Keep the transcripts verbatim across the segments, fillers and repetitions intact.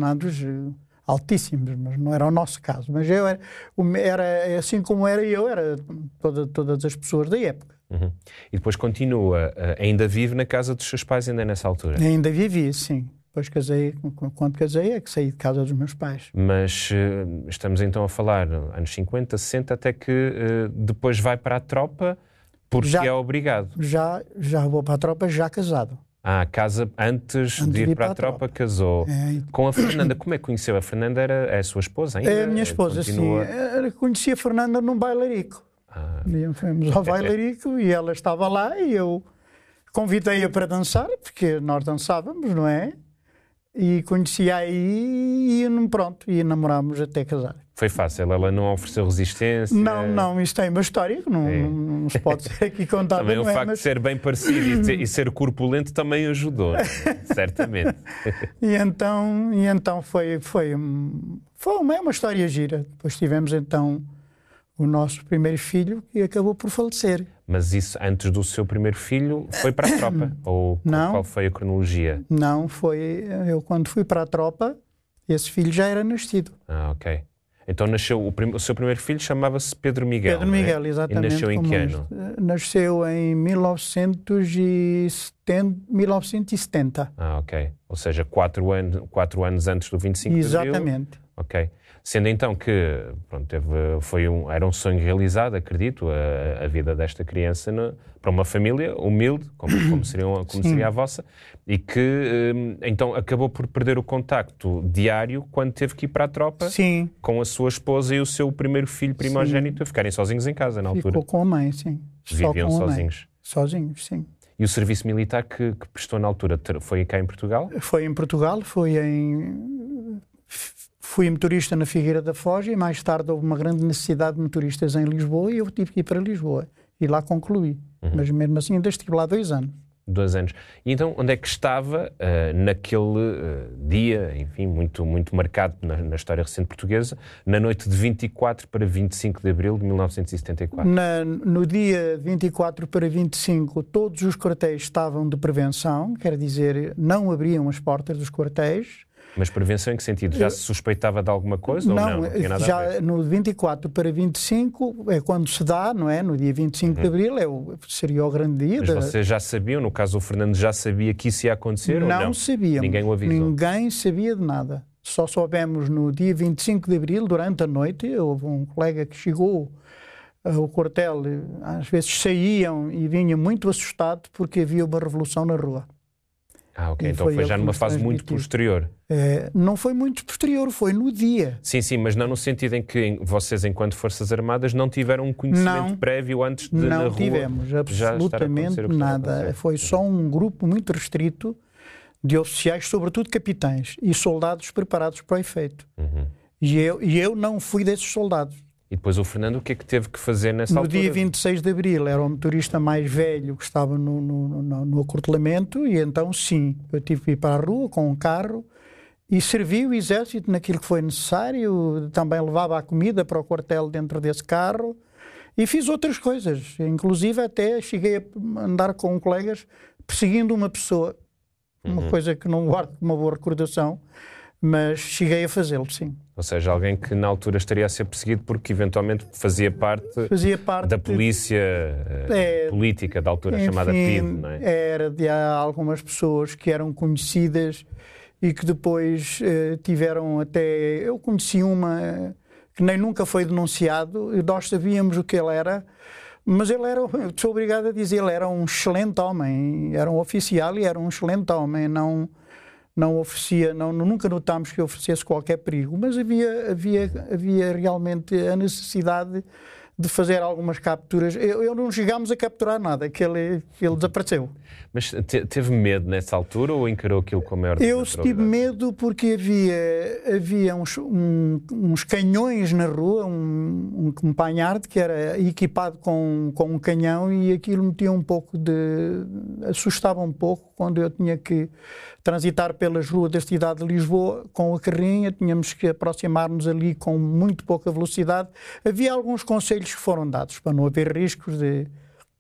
ordenados altíssimos, mas não era o nosso caso. Mas eu era, era assim como era eu, era toda, todas as pessoas da época. Uhum. E depois continua, ainda vive na casa dos seus pais ainda nessa altura? Ainda vivi, sim. Depois casei, quando casei é que saí de casa dos meus pais. Mas uh, estamos então a falar anos cinquenta, sessenta, até que uh, depois vai para a tropa porque já, é obrigado. Já, já vou para a tropa já casado. Ah, casa antes, antes de ir de para, para a tropa, tropa casou. É. Com a Fernanda, como é que conheceu? A Fernanda era é a sua esposa ainda? É a minha esposa, Continua... sim. Conheci a Fernanda num bailarico. Ah. E fomos ao bailarico e ela estava lá e eu convidei-a para dançar, porque nós dançávamos, não é? E conhecia aí e pronto, e namorámos até casar. Foi fácil? Ela não ofereceu resistência? Não, não, isso tem uma história que não, é. não se pode ser aqui contada. Também o é, facto mas... de ser bem parecido e, ter, e ser corpulento também ajudou, é? Certamente. E então, e então foi, foi, foi uma, é uma história gira. Depois tivemos então o nosso primeiro filho que acabou por falecer. Mas isso antes do seu primeiro filho foi para a tropa? Ou não, qual foi a cronologia? Não, foi... Eu quando fui para a tropa, esse filho já era nascido. Ah, ok. Então nasceu... O, prim, o seu primeiro filho chamava-se Pedro Miguel, Pedro Miguel, é? exatamente. E nasceu em que ano? Nasceu em mil novecentos e setenta. Ah, ok. Ou seja, quatro anos, quatro anos antes do vinte e cinco de abril. Exatamente. Ok. Sendo então que pronto, teve, foi um, era um sonho realizado, acredito, a, a vida desta criança no, para uma família humilde, como, como, seria, como seria a vossa, e que um, então acabou por perder o contacto diário quando teve que ir para a tropa. Sim. Com a sua esposa e o seu primeiro filho primogénito a ficarem sozinhos em casa na altura. Ficou com a mãe, sim. Viviam Só com sozinhos. A mãe. Sozinhos, sim. E o serviço militar que, que prestou na altura foi cá em Portugal? Foi em Portugal, foi em... Fui motorista na Figueira da Foz e mais tarde houve uma grande necessidade de motoristas em Lisboa e eu tive que ir para Lisboa. E lá concluí. Uhum. Mas mesmo assim ainda estive lá dois anos. Dois anos. E então onde é que estava uh, naquele uh, dia, enfim, muito, muito marcado na, na história recente portuguesa, na noite de vinte e quatro para vinte e cinco de abril de mil novecentos e setenta e quatro? Na, no dia vinte e quatro para vinte e cinco todos os quartéis estavam de prevenção, quer dizer, não abriam as portas dos quartéis. Mas prevenção em que sentido? Já se suspeitava de alguma coisa não, ou não? Não tinha nada já a ver? No vinte e quatro para vinte e cinco é quando se dá, não é? No dia vinte e cinco uhum. de abril é o, seria o grande dia. Mas da... vocês já sabiam, no caso o Fernando já sabia que isso ia acontecer não ou não? Não sabíamos. Ninguém o avisou? Ninguém sabia de nada. Só soubemos no dia vinte e cinco de abril, durante a noite, houve um colega que chegou ao quartel, às vezes saíam e vinha muito assustado porque havia uma revolução na rua. Ah, ok. E então foi, foi já numa fase muito posterior. É, não foi muito posterior, foi no dia. Sim, sim, mas não no sentido em que vocês, enquanto Forças Armadas, não tiveram um conhecimento não, prévio antes de na rua. Não tivemos absolutamente nada. Foi só um grupo muito restrito de oficiais, sobretudo capitães, e soldados preparados para o efeito. Uhum. E, eu, e eu não fui desses soldados. E depois o Fernando, o que é que teve que fazer nessa no altura? No dia vinte e seis de abril, era o motorista mais velho que estava no, no, no, no acortelamento e então, sim, eu tive que ir para a rua com um carro e servi o exército naquilo que foi necessário, também levava a comida para o quartel dentro desse carro e fiz outras coisas, inclusive até cheguei a andar com colegas perseguindo uma pessoa, uma uhum. coisa que não guardo com uma boa recordação, mas cheguei a fazê-lo, sim. Ou seja, alguém que na altura estaria a ser perseguido porque eventualmente fazia parte, fazia parte da polícia de, é, política da altura, enfim, chamada P I D, não é? Era de algumas pessoas que eram conhecidas e que depois eh, tiveram até... Eu conheci uma que nem nunca foi denunciado e nós sabíamos o que ele era, mas ele era, sou obrigado a dizer, ele era um excelente homem, era um oficial e era um excelente homem, não... não oferecia, não, nunca notámos que oferecesse qualquer perigo, mas havia, havia, havia realmente a necessidade de fazer algumas capturas. Eu, eu não chegámos a capturar nada, que ele, ele desapareceu. Mas te, teve medo nessa altura ou encarou aquilo com a maior Eu tive medo porque havia, havia uns, um, uns canhões na rua, um, um companhard que era equipado com, com um canhão e aquilo me tinha um pouco de... assustava um pouco quando eu tinha que transitar pelas ruas da cidade de Lisboa com a carrinha, tínhamos que aproximar-nos ali com muito pouca velocidade. Havia alguns conselhos que foram dados para não haver riscos de,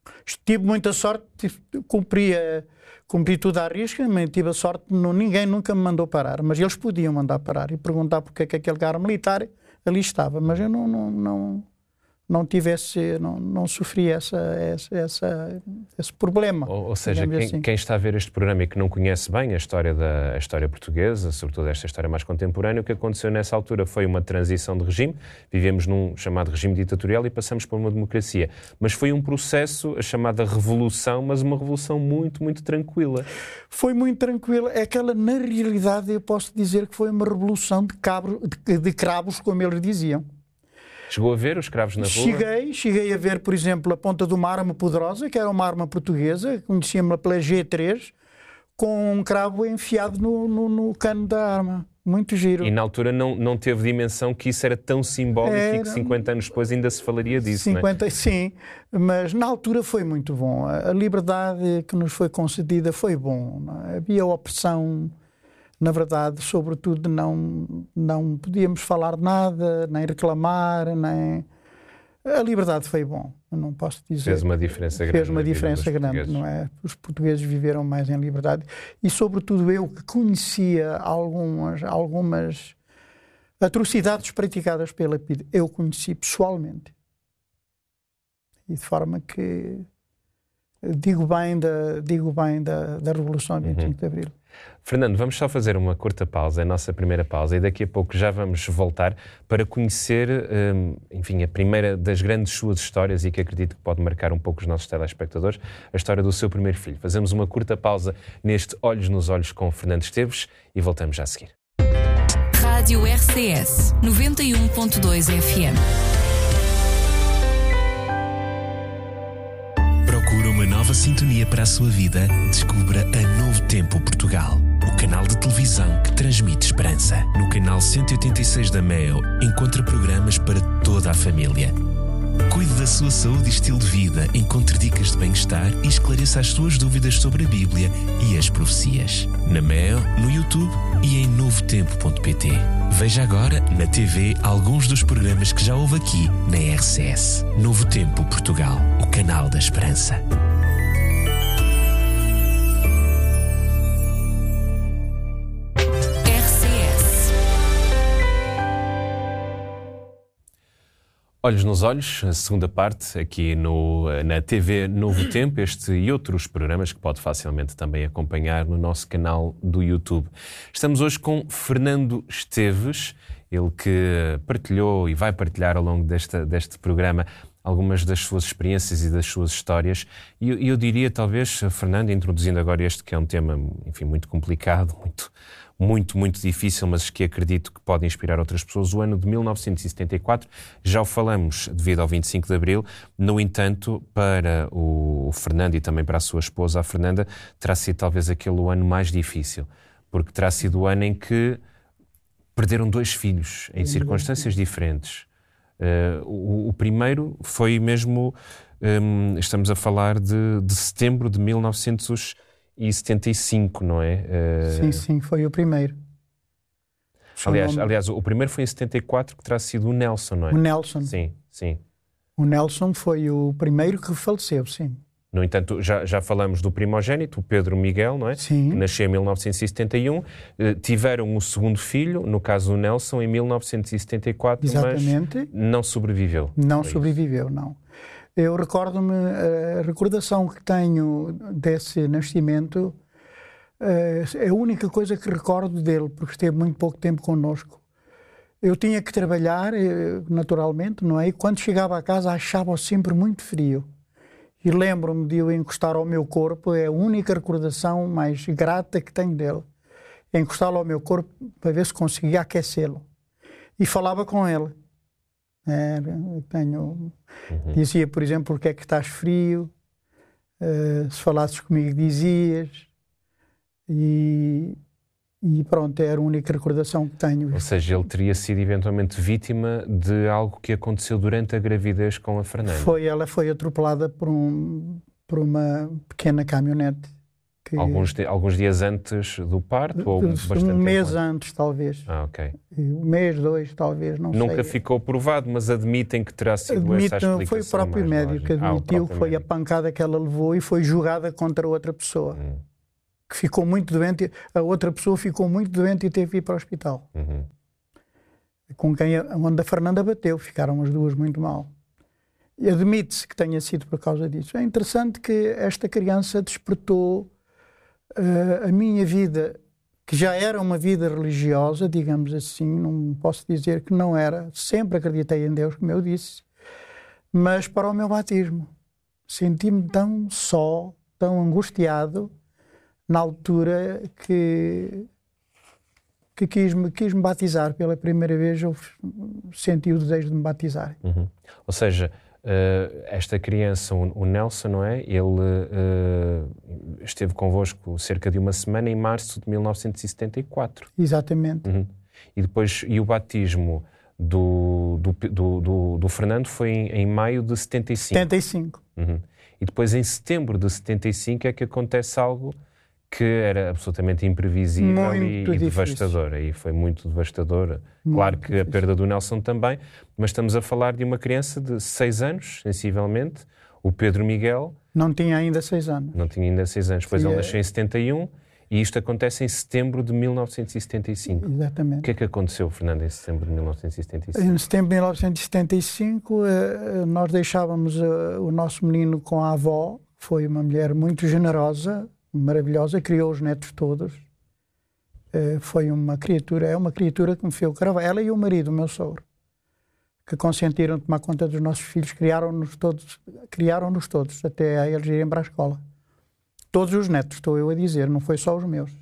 Tive muita sorte, cumpria, cumpri tudo à risca, mas tive a sorte, não, ninguém nunca me mandou parar, mas eles podiam mandar parar e perguntar porque é que aquele cara militar ali estava, mas eu não, não, não, não tivesse, não, não sofri essa, essa, essa, esse problema. Ou, ou seja, quem, assim. quem está a ver este programa e que não conhece bem a história, da, a história portuguesa, sobretudo esta história mais contemporânea, o que aconteceu nessa altura foi uma transição de regime, vivemos num chamado regime ditatorial e passamos para uma democracia. Mas foi um processo, a chamada revolução, mas uma revolução muito, muito tranquila. Foi muito tranquila. É aquela, na realidade, eu posso dizer que foi uma revolução de, cabro, de, de cravos, como eles diziam. Chegou a ver os cravos na rua? Cheguei, cheguei a ver, por exemplo, a ponta de uma arma poderosa, que era uma arma portuguesa, conhecia-me pela G três, com um cravo enfiado no, no, no cano da arma. Muito giro. E na altura não, não teve dimensão que isso era tão simbólico era... e que cinquenta anos depois ainda se falaria disso, cinquenta, não é? Sim, mas na altura foi muito bom. A liberdade que nos foi concedida foi bom. Não é? Havia opressão... Na verdade, sobretudo, não, não podíamos falar nada, nem reclamar, nem... A liberdade foi bom, eu não posso dizer. Fez uma diferença grande. Fez uma diferença grande, não é? Os portugueses viveram mais em liberdade. E, sobretudo, eu que conhecia algumas, algumas atrocidades praticadas pela P I D, eu conheci pessoalmente. E de forma que digo bem da, digo bem da, da Revolução de vinte e cinco de Abril. Fernando, vamos só fazer uma curta pausa, a nossa primeira pausa, e daqui a pouco já vamos voltar para conhecer, hum, enfim, a primeira das grandes suas histórias e que acredito que pode marcar um pouco os nossos telespectadores, a história do seu primeiro filho. Fazemos uma curta pausa neste Olhos nos Olhos com Fernando Esteves e voltamos já a seguir. Rádio R C S noventa e um ponto dois F M. Procura uma nova sintonia para a sua vida? Descubra a Novo Tempo Portugal, o canal de televisão que transmite esperança. No canal cento e oitenta e seis da Mel, encontra programas para toda a família. Cuide da sua saúde e estilo de vida, encontre dicas de bem-estar e esclareça as suas dúvidas sobre a Bíblia e as profecias. Na Mel, no YouTube e em novo tempo ponto pt. Veja agora na T V alguns dos programas que já houve aqui na R C S. Novo Tempo Portugal, o canal da esperança. Olhos nos Olhos, a segunda parte, aqui no, na T V Novo Tempo, este e outros programas que pode facilmente também acompanhar no nosso canal do YouTube. Estamos hoje com Fernando Esteves, ele que partilhou e vai partilhar ao longo desta, deste programa algumas das suas experiências e das suas histórias. E eu, eu diria, talvez, Fernando, introduzindo agora este que é um tema, enfim, muito complicado, muito... muito, muito difícil, mas que acredito que pode inspirar outras pessoas. O ano de mil novecentos e setenta e quatro, já o falamos devido ao vinte e cinco de Abril, no entanto, para o Fernando e também para a sua esposa, a Fernanda, terá sido talvez aquele ano mais difícil, porque terá sido o ano em que perderam dois filhos, em circunstâncias diferentes. Uh, o, o primeiro foi mesmo, um, estamos a falar de, de setembro de mil novecentos e setenta e cinco, não é? Uh... Sim, sim, foi o primeiro. Aliás, aliás, o primeiro foi em setenta e quatro, que terá sido o Nelson, não é? O Nelson. Sim, sim. O Nelson foi o primeiro que faleceu, sim. No entanto, já, já falamos do primogénito, o Pedro Miguel, não é? Sim. Que nasceu em mil novecentos e setenta e um. Uh, tiveram o segundo filho, no caso o Nelson, em mil novecentos e setenta e quatro, exatamente. Mas não sobreviveu. Não sobreviveu, isso. Não. Eu recordo-me, a recordação que tenho desse nascimento, é a única coisa que recordo dele, porque esteve muito pouco tempo connosco. Eu tinha que trabalhar, naturalmente, não é? E quando chegava a casa achava-o sempre muito frio. E lembro-me de eu encostar ao meu corpo, é a única recordação mais grata que tenho dele. Encostá-lo ao meu corpo para ver se conseguia aquecê-lo. E falava com ele. É, tenho, uhum. Dizia, por exemplo, porque é que estás frio, uh, se falasses comigo dizias, e, e pronto, era a única recordação que tenho. Ou seja, ele teria sido eventualmente vítima de algo que aconteceu durante a gravidez com a Fernanda. Foi, ela foi atropelada por, um, por uma pequena caminhonete Que, alguns, alguns dias antes do parto? Ou bastante um mês tempo antes, talvez. Ah, ok. Um mês, dois, talvez, não Nunca sei. Nunca ficou provado, mas admitem que terá sido Admito, essa a explicação. Foi o próprio médico que admitiu que foi médico. A pancada que ela levou e foi jogada contra outra pessoa. Hum. Que ficou muito doente. A outra pessoa ficou muito doente e teve que ir para o hospital. Uhum. Com quem, onde a Fernanda bateu. Ficaram as duas muito mal. E admite-se que tenha sido por causa disso. É interessante que esta criança despertou uh, a minha vida, que já era uma vida religiosa, digamos assim, não posso dizer que não era, sempre acreditei em Deus, como eu disse, mas para o meu batismo. Senti-me tão só, tão angustiado, na altura que, que quis-me quis -me batizar. Pela primeira vez eu senti o desejo de me batizar. Uhum. Ou seja, Uh, esta criança, o, o Nelson, não é? Ele uh, esteve convosco cerca de uma semana em março de mil novecentos e setenta e quatro. Exatamente. Uhum. E depois, e o batismo do, do, do, do, do Fernando foi em, em maio de setenta e cinco. setenta e cinco. Uhum. E depois, em setembro de setenta e cinco, é que acontece algo que era absolutamente imprevisível e, e devastador. E foi muito devastador. Muito claro que difícil. A perda do Nelson também, mas estamos a falar de uma criança de seis anos, sensivelmente, o Pedro Miguel. Não tinha ainda seis anos. Não tinha ainda seis anos, pois ele nasceu em setenta e um e isto acontece em setembro de mil novecentos e setenta e cinco. Exatamente. O que é que aconteceu, Fernando, em setembro de mil novecentos e setenta e cinco? Em setembro de mil novecentos e setenta e cinco, nós deixávamos o nosso menino com a avó, foi uma mulher muito generosa, maravilhosa, criou os netos todos. Uh, foi uma criatura, é uma criatura que me fez cravar. Ela e o marido, o meu sogro, que consentiram tomar conta dos nossos filhos, criaram-nos todos, criaram-nos todos, até a eles irem para a escola. Todos os netos, estou eu a dizer, não foi só os meus.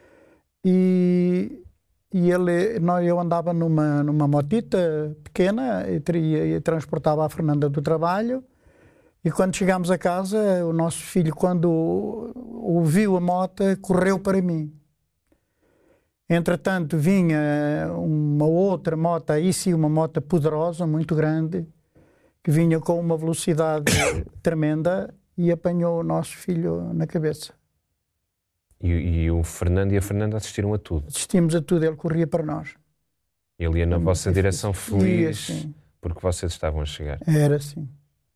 E, e ele, nós, eu andava numa, numa motita pequena e, e, e transportava a Fernanda do trabalho. E quando chegámos a casa, o nosso filho, quando ouviu a moto, correu para mim. Entretanto, vinha uma outra moto, aí sim uma moto poderosa, muito grande, que vinha com uma velocidade tremenda e apanhou o nosso filho na cabeça. E, e o Fernando e a Fernanda assistiram a tudo? Assistimos a tudo, ele corria para nós. Ele ia na Era vossa direção feliz, assim, porque vocês estavam a chegar? Era assim.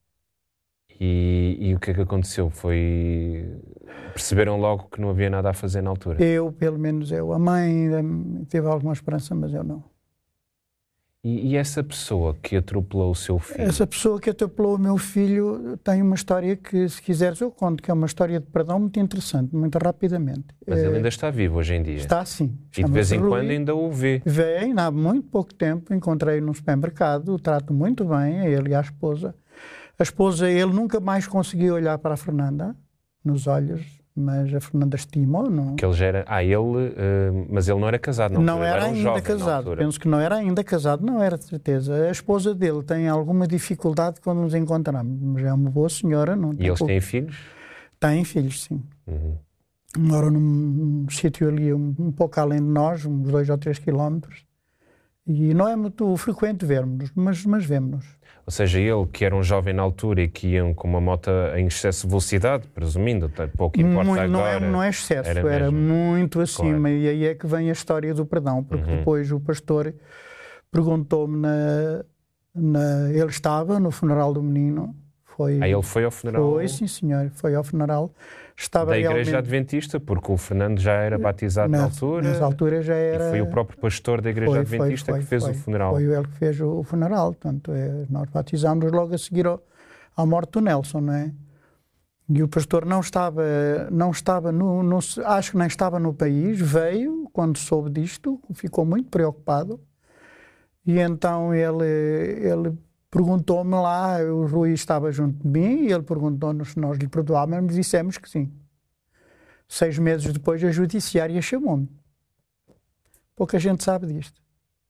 E, e o que é que aconteceu? Foi... Perceberam logo que não havia nada a fazer na altura? Eu, pelo menos eu. A mãe ainda teve alguma esperança, mas eu não. E, e essa pessoa que atropelou o seu filho? Essa pessoa que atropelou o meu filho tem uma história que, se quiseres, eu conto, que é uma história de perdão muito interessante, muito rapidamente. Mas é... ele ainda está vivo hoje em dia? Está, sim. E de vez em Rui. Quando ainda o vê? Vem, há muito pouco tempo, encontrei-o num supermercado, o trato muito bem, a ele e à esposa. A esposa, ele nunca mais conseguiu olhar para a Fernanda, nos olhos, mas a Fernanda estimou, não? Que ele já era... Ah, ele... Uh, mas ele não era casado, não? Não era, era um ainda jovem, casado. Penso que não era ainda casado, não era de certeza. A esposa dele tem alguma dificuldade quando nos encontramos, mas é uma boa senhora. Não e eles pouco... têm filhos? Têm filhos, sim. Uhum. Moram num, num sítio ali um, um pouco além de nós, uns dois ou três quilómetros. E não é muito frequente vermos-nos, mas, mas vemos-nos. Ou seja, ele, que era um jovem na altura e que iam com uma moto em excesso de velocidade, presumindo, pouco importa muito, agora... Não é, não é excesso, era, era muito acima. Claro. E aí é que vem a história do perdão, porque uhum. depois o pastor perguntou-me, na, na, ele estava no funeral do menino. Foi, ah, ele foi ao funeral? Foi, sim senhor, foi ao funeral. Estava da Igreja realmente... Adventista, porque o Fernando já era batizado na, na altura. Nessa altura já era... E foi o próprio pastor da Igreja foi, Adventista foi, foi, que fez foi, o funeral. Foi ele que fez o funeral. Portanto, é, nós batizámos logo a seguir ao, à morte do Nelson, não é? E o pastor não estava, não estava no, no... Acho que nem estava no país. Veio, quando soube disto, ficou muito preocupado. E então ele... ele perguntou-me lá, o Rui estava junto de mim, e ele perguntou-nos se nós lhe perdoávamos, e dissemos que sim. Seis meses depois, a judiciária chamou-me. Pouca gente sabe disto.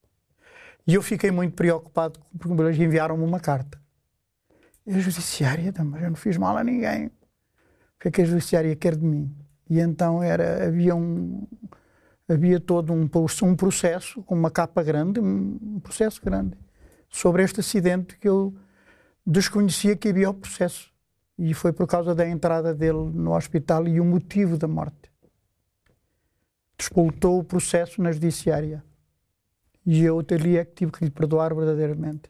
E eu fiquei muito preocupado, porque eles enviaram-me uma carta. E a judiciária, mas eu não fiz mal a ninguém. O que é que a judiciária quer de mim? E então era, havia, um, havia todo um, um processo, com uma capa grande, um processo grande, sobre este acidente que eu desconhecia que havia o processo. E foi por causa da entrada dele no hospital e o motivo da morte. Despoltou o processo na judiciária. E eu ali é que tive que lhe perdoar verdadeiramente.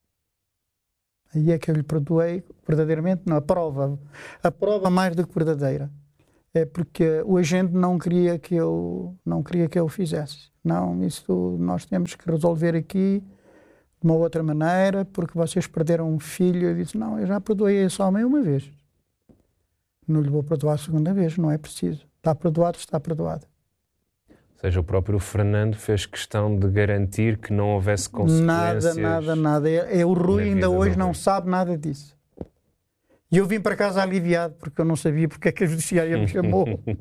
Aí é que eu lhe perdoei verdadeiramente, não, a prova. A prova mais do que verdadeira. É porque o agente não queria que eu, não queria que eu fizesse. Não, isso nós temos que resolver aqui de uma outra maneira, porque vocês perderam um filho. Eu disse, não, eu já perdoei esse homem uma vez. Não lhe vou perdoar a segunda vez, não é preciso. Está perdoado, está perdoado. Ou seja, o próprio Fernando fez questão de garantir que não houvesse consequências. Nada, nada, nada. É, é o Rui ainda hoje não sabe nada disso. E eu vim para casa aliviado, porque eu não sabia porque é que a judiciária me chamou.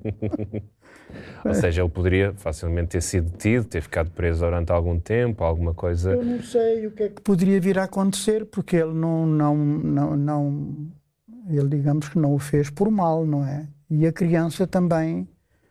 Ou seja, ele poderia facilmente ter sido detido, ter ficado preso durante algum tempo, alguma coisa... Eu não sei o que é que poderia vir a acontecer, porque ele não, não, não, não... Ele, digamos que não o fez por mal, não é? E a criança também...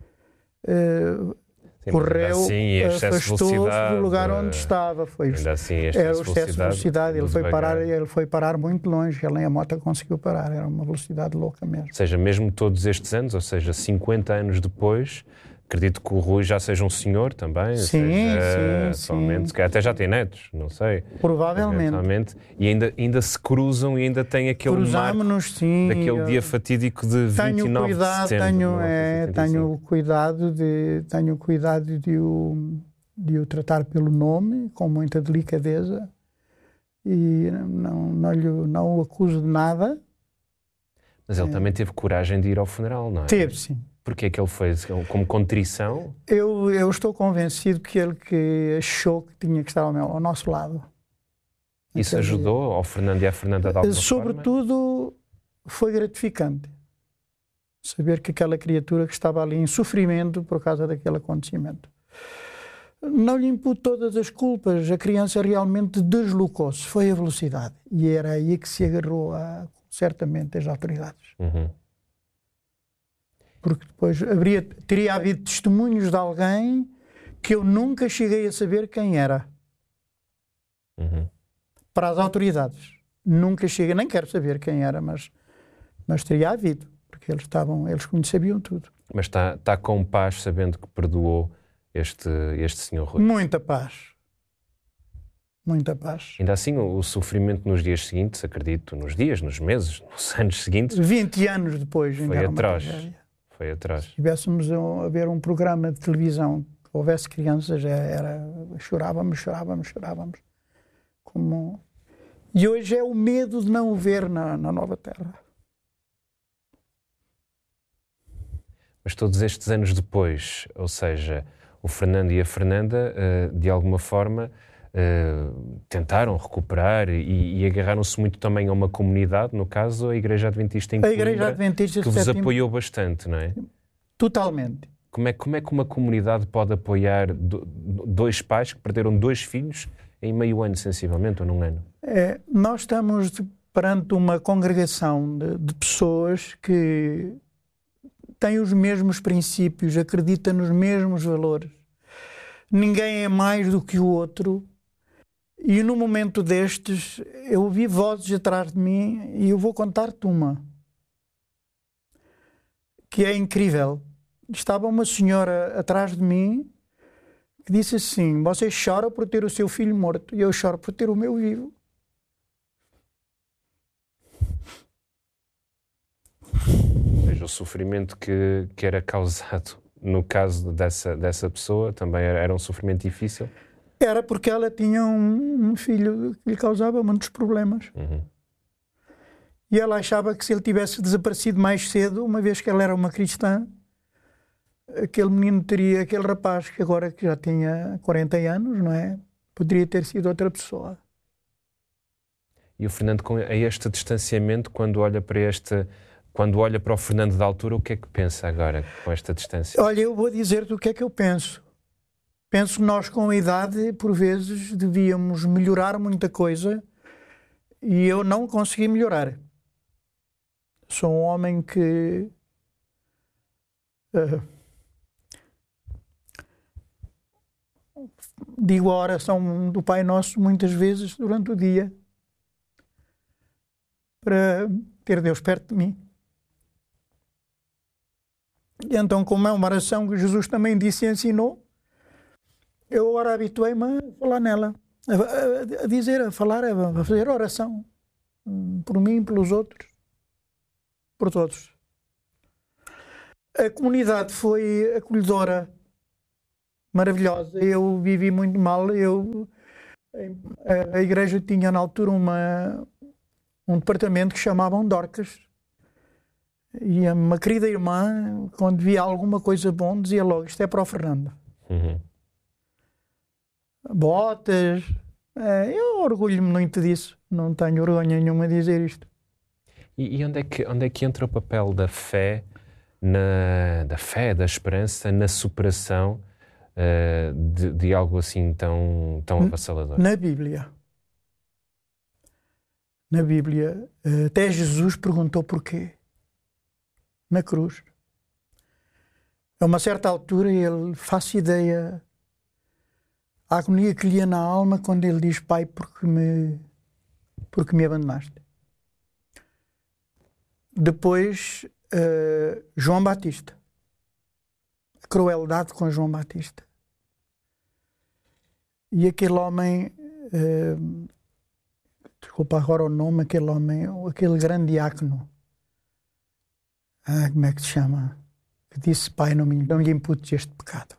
Uh, Sim, correu, assim, afastou-se do lugar onde estava. Foi, ainda assim, era o excesso de velocidade. Ele foi, parar, ele foi parar muito longe. Ele nem a moto conseguiu parar. Era uma velocidade louca mesmo. Ou seja, mesmo todos estes anos, ou seja, cinquenta anos depois, acredito que o Rui já seja um senhor também. Sim, seja, sim, sim. Que até já tem netos, não sei. Provavelmente. E ainda, ainda se cruzam e ainda tem aquele marco sim, daquele eu... dia fatídico de vinte e nove cuidado, de setembro. Tenho, é, tenho cuidado, de, tenho cuidado de, o, de o tratar pelo nome, com muita delicadeza. E não, não, lhe, não o acuso de nada. Mas ele é. também teve coragem de ir ao funeral, não é? Teve, sim. Porque é que ele fez? Como contrição? Eu, eu estou convencido que ele que achou que tinha que estar ao, meu, ao nosso lado. Isso ajudou ao Fernando e à Fernanda de alguma Sobretudo, forma? Foi gratificante saber que aquela criatura que estava ali em sofrimento por causa daquele acontecimento. Não lhe imputo todas as culpas. A criança realmente deslocou-se. Foi a velocidade. E era aí que se agarrou a, certamente as autoridades. Uhum. Porque depois haveria, teria havido testemunhos de alguém que eu nunca cheguei a saber quem era. Uhum. Para as autoridades. Nunca cheguei, nem quero saber quem era, mas, mas teria havido, porque eles estavam, eles sabiam tudo. Mas está, está com paz sabendo que perdoou este, este senhor Rui? Muita paz. Muita paz. Ainda assim, o, o sofrimento nos dias seguintes, acredito, nos dias, nos meses, nos anos seguintes... vinte anos depois. Foi atroz. Foi atroz. Se tivéssemos a ver um programa de televisão que houvesse crianças, era, chorávamos, chorávamos, chorávamos. Como... E hoje é o medo de não o ver na, na Nova Terra. Mas todos estes anos depois, ou seja, o Fernando e a Fernanda, de alguma forma, tentaram recuperar e, e agarraram-se muito também a uma comunidade, no caso, a Igreja Adventista em Coimbra, a Igreja Adventista que vos sétimo... apoiou bastante, não é? Totalmente. Como é, como é que uma comunidade pode apoiar do, dois pais que perderam dois filhos em meio ano, sensivelmente, ou num ano? É, nós estamos perante uma congregação de, de pessoas que têm os mesmos princípios, acreditam nos mesmos valores. Ninguém é mais do que o outro. E no momento destes, eu ouvi vozes atrás de mim e eu vou contar-te uma. Que é incrível. Estava uma senhora atrás de mim que disse assim: você chora por ter o seu filho morto e eu choro por ter o meu vivo. Veja, o sofrimento que, que era causado no caso dessa, dessa pessoa também era, era um sofrimento difícil? Era porque ela tinha um, um filho que lhe causava muitos problemas. Uhum. E ela achava que se ele tivesse desaparecido mais cedo, uma vez que ela era uma cristã, aquele menino teria, aquele rapaz que agora que já tinha quarenta anos, não é? Poderia ter sido outra pessoa. E o Fernando, com este distanciamento, quando olha para este, quando olha para o Fernando da altura, o que é que pensa agora com esta distância? Olha, eu vou dizer-te o que é que eu penso. Penso que nós, com a idade, por vezes, devíamos melhorar muita coisa e eu não consegui melhorar. Sou um homem que... Uh, digo a oração do Pai Nosso muitas vezes durante o dia para, ter Deus perto de mim. E então, como é uma oração que Jesus também disse e ensinou, eu agora habituei-me a falar nela, a, a dizer, a falar, a fazer oração por mim, pelos outros, por todos. A comunidade foi acolhedora, maravilhosa. Eu vivi muito mal. Eu, a, a igreja tinha na altura uma, um departamento que chamavam Dorcas. E uma querida irmã, quando via alguma coisa bom, dizia logo, isto é para o Fernando. Uhum. Botas. É, eu orgulho-me muito disso. Não tenho vergonha nenhuma de dizer isto. E, e onde, é que, onde é que entra o papel da fé, na, da fé, da esperança, na superação uh, de, de algo assim tão, tão avassalador? Na Bíblia. Na Bíblia. Até Jesus perguntou porquê. Na cruz. A uma certa altura ele faz ideia a agonia que lhe ia na alma quando ele diz, Pai, porque me, porque me abandonaste. Depois, uh, João Batista. A crueldade com João Batista. E aquele homem, uh, desculpa agora o nome, aquele homem, aquele grande diácono, ah, como é que se chama? Que disse, Pai, não, me, não lhe imputes este pecado.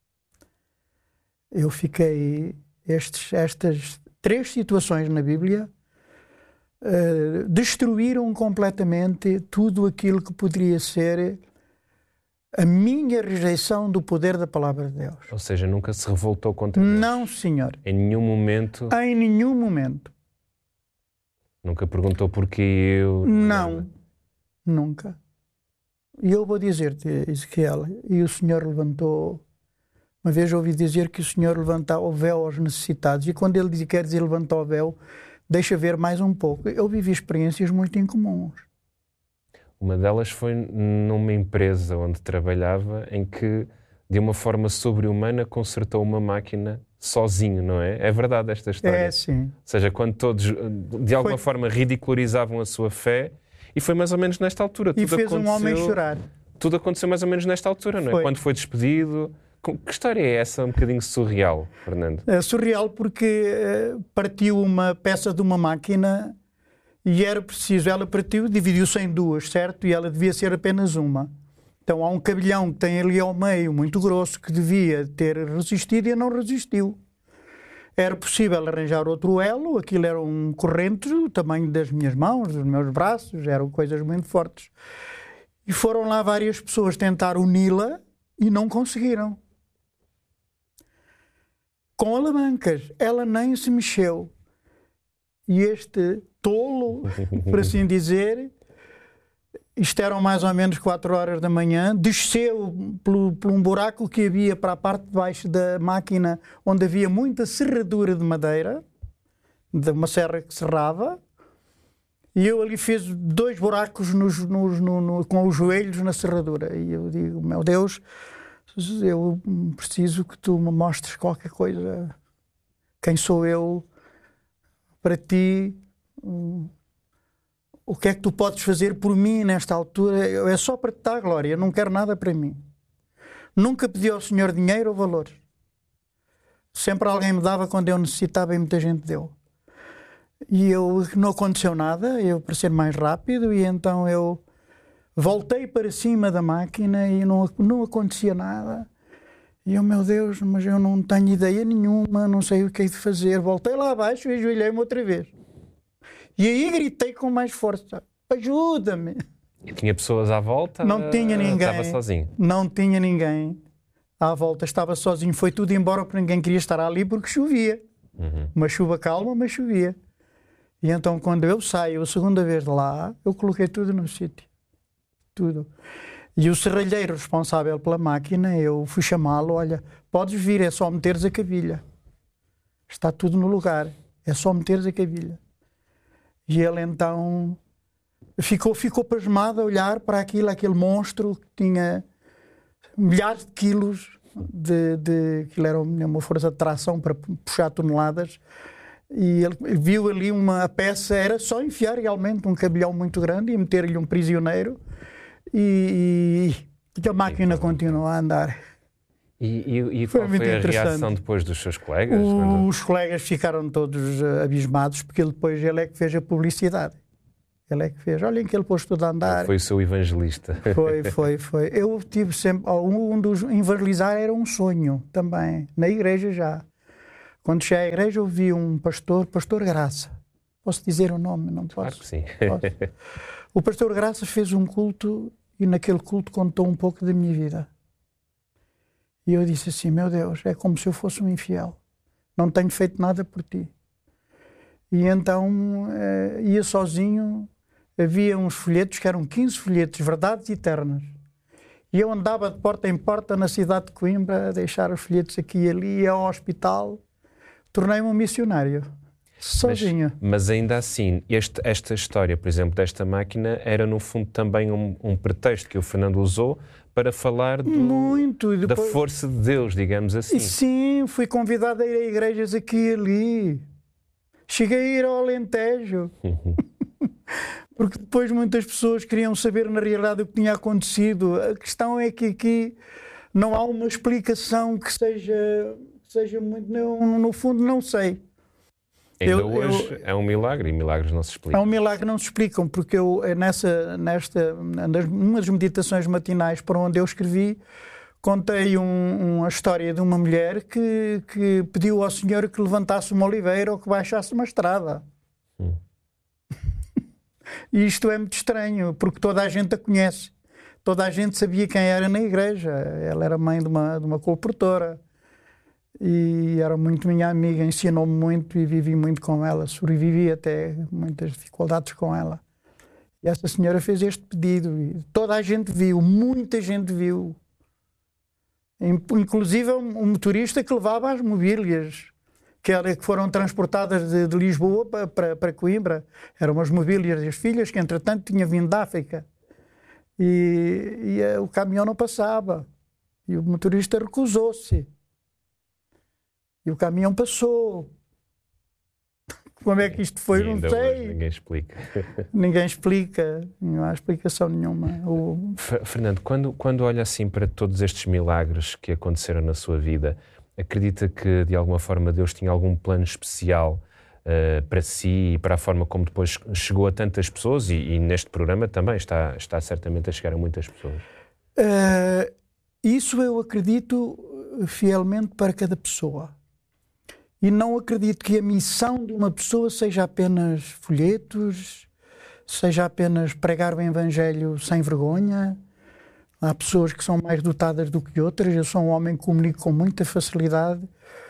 Eu fiquei, estes, estas três situações na Bíblia uh, destruíram completamente tudo aquilo que poderia ser a minha rejeição do poder da palavra de Deus. Ou seja, nunca se revoltou contra Deus? Não, senhor. Em nenhum momento? Em nenhum momento. Nunca perguntou porquê eu? Não, nada. Nunca. E eu vou dizer-te, Ezequiel, e o Senhor levantou... Uma vez ouvi dizer que o Senhor levanta o véu aos necessitados, e quando ele diz, quer dizer levantar o véu, deixa ver mais um pouco. Eu vivi experiências muito incomuns. Uma delas foi numa empresa onde trabalhava, em que, de uma forma sobre-humana, consertou uma máquina sozinho, não é? É verdade esta história? É, sim. Ou seja, quando todos, de alguma foi... forma, ridicularizavam a sua fé, e foi mais ou menos nesta altura. E tudo fez um homem chorar. Tudo aconteceu mais ou menos nesta altura, não é? Foi. Quando foi despedido... Que história é essa, um bocadinho surreal, Fernando? É surreal porque uh, partiu uma peça de uma máquina e era preciso, ela partiu, dividiu-se em duas, certo? E ela devia ser apenas uma. Então há um cabilhão que tem ali ao meio, muito grosso, que devia ter resistido e não resistiu. Era possível arranjar outro elo, aquilo era um corrente do tamanho das minhas mãos, dos meus braços, eram coisas muito fortes. E foram lá várias pessoas tentar uni-la e não conseguiram. Com alavancas, ela nem se mexeu. E este tolo, por assim dizer, isto eram mais ou menos quatro horas da manhã, desceu por, por um buraco que havia para a parte de baixo da máquina, onde havia muita serradura de madeira, de uma serra que serrava, e eu ali fiz dois buracos nos, nos, no, no, com os joelhos na serradura. E eu digo, meu Deus... eu preciso que tu me mostres qualquer coisa. Quem sou eu para ti? O que é que tu podes fazer por mim nesta altura? É só para te dar glória, eu não quero nada para mim. Nunca pedi ao Senhor dinheiro ou valores. Sempre alguém me dava quando eu necessitava e muita gente deu. E eu, não aconteceu nada, eu para ser mais rápido, e então eu voltei para cima da máquina e não, não acontecia nada. E eu, meu Deus, mas eu não tenho ideia nenhuma, não sei o que é de fazer. Voltei lá abaixo e ajoelhei-me outra vez. E aí gritei com mais força, ajuda-me. E tinha pessoas à volta? Não tinha ninguém. Estava sozinho? Não tinha ninguém à volta, estava sozinho. Foi tudo embora porque ninguém queria estar ali porque chovia. Uhum. Uma chuva calma, mas chovia. E então quando eu saio a segunda vez de lá, eu coloquei tudo no sítio. Tudo. E o serralheiro responsável pela máquina, eu fui chamá-lo, olha, podes vir, é só meteres a cavilha. Está tudo no lugar, é só meteres a cavilha. E ele então ficou, ficou pasmado a olhar para aquilo, aquele monstro que tinha milhares de quilos, de, de, aquilo era uma força de tração para puxar toneladas. E ele viu ali uma peça, era só enfiar realmente um cabilhão muito grande e meter-lhe um prisioneiro e, e a máquina continuou a andar. E, e, e qual foi, foi a reação depois dos seus colegas? Os quando... colegas ficaram todos abismados, porque ele depois ele é que fez a publicidade. Ele é que fez. Olhem que ele pôs tudo a andar. Foi o seu evangelista. Foi, foi, foi. Eu tive sempre... Um dos... Evangelizar era um sonho também, na igreja já. Quando cheguei à igreja eu vi um pastor, pastor Graça. Posso dizer o nome? Não posso? Claro que sim. Posso. O pastor Graça fez um culto e naquele culto contou um pouco da minha vida. E eu disse assim, meu Deus, é como se eu fosse um infiel. Não tenho feito nada por ti. E então eh, ia sozinho, havia uns folhetos que eram quinze folhetos, verdades eternas. E eu andava de porta em porta na cidade de Coimbra a deixar os folhetos aqui e ali, ia ao hospital. Tornei-me um missionário, sozinho. Mas, mas ainda assim, este, esta história, por exemplo, desta máquina, era no fundo também um, um pretexto que o Fernando usou para falar do, Muito. Depois... da força de Deus, digamos assim. E sim, fui convidado a ir a igrejas aqui e ali. Cheguei a ir ao Alentejo. Porque depois muitas pessoas queriam saber na realidade o que tinha acontecido. A questão é que aqui não há uma explicação que seja... seja muito, no, no fundo não sei. Ainda eu, hoje eu, é um milagre e milagres não se explicam. É um milagre não se explicam, porque eu nessa, nesta, numa das meditações matinais para onde eu escrevi, contei um, uma história de uma mulher que, que pediu ao Senhor que levantasse uma oliveira ou que baixasse uma estrada. Hum. E isto é muito estranho, porque toda a gente a conhece. Toda a gente sabia quem era na igreja. Ela era mãe de uma, de uma colaboradora. E era muito minha amiga, ensinou-me muito e vivi muito com ela, sobrevivi até muitas dificuldades com ela. E essa senhora fez este pedido e toda a gente viu, muita gente viu. Inclusive um motorista que levava as mobílias, que, era, que foram transportadas de, de Lisboa para, para, para Coimbra. Eram as mobílias das filhas que entretanto tinha vindo da África. E, e o caminhão não passava. E o motorista recusou-se. E o caminhão passou. Como é que isto foi? Não sei. Ninguém explica. Ninguém explica. Não há explicação nenhuma. O... Fernando, quando, quando olha assim para todos estes milagres que aconteceram na sua vida, acredita que de alguma forma Deus tinha algum plano especial uh, para si e para a forma como depois chegou a tantas pessoas e, e neste programa também está, está certamente a chegar a muitas pessoas? Uh, isso eu acredito fielmente para cada pessoa. E não acredito que a missão de uma pessoa seja apenas folhetos, seja apenas pregar o Evangelho sem vergonha. Há pessoas que são mais dotadas do que outras. Eu sou um homem que comunico com muita facilidade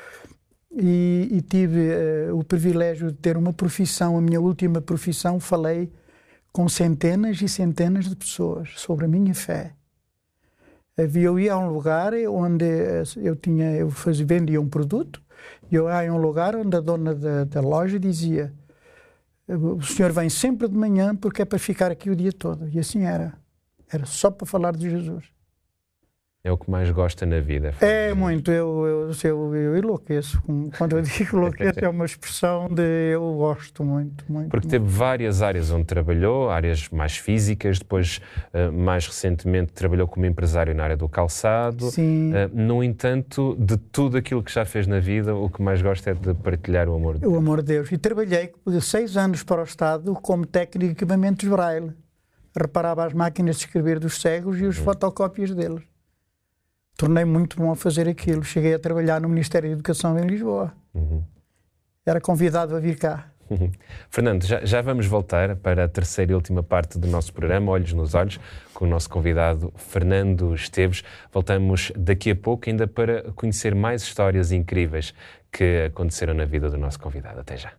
e, e tive uh, o privilégio de ter uma profissão, a minha última profissão, falei com centenas e centenas de pessoas sobre a minha fé. Havia, eu ia a um lugar onde eu, tinha, eu fazia, vendia um produto. E eu ia a um lugar onde a dona da, da loja dizia: o senhor vem sempre de manhã porque é para ficar aqui o dia todo. E assim era. Era só para falar de Jesus. É o que mais gosta na vida. É muito. Eu, eu, eu, eu enlouqueço. Quando eu digo enlouqueço é uma expressão de eu gosto muito. muito Porque muito. teve várias áreas onde trabalhou, áreas mais físicas, depois uh, mais recentemente trabalhou como empresário na área do calçado. Sim. Uh, no entanto, de tudo aquilo que já fez na vida, o que mais gosta é de partilhar o amor de Deus. O amor de Deus. E trabalhei seis anos para o Estado como técnico de equipamentos Braille. Reparava as máquinas de escrever dos cegos e os uhum. fotocópias deles. Tornei muito bom a fazer aquilo. Cheguei a trabalhar no Ministério da Educação em Lisboa. Uhum. Era convidado a vir cá. Uhum. Fernando, já, já vamos voltar para a terceira e última parte do nosso programa, Olhos nos Olhos, com o nosso convidado Fernando Esteves. Voltamos daqui a pouco ainda para conhecer mais histórias incríveis que aconteceram na vida do nosso convidado. Até já.